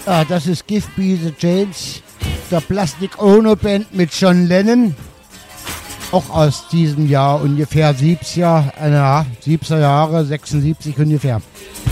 Ja, das ist Give Me the Chains, der Plastic Ono Band mit John Lennon. Auch aus diesem Jahr ungefähr 70er Jahre, 76 ungefähr.